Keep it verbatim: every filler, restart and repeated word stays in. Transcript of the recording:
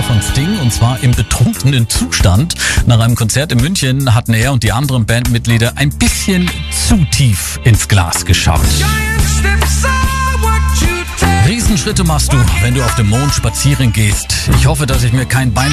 von Sting, und zwar im betrunkenen Zustand. Nach einem Konzert in München hatten er und die anderen Bandmitglieder ein bisschen zu tief ins Glas geschaut. Riesenschritte machst du, wenn du auf dem Mond spazieren gehst. Ich hoffe, dass ich mir kein Bein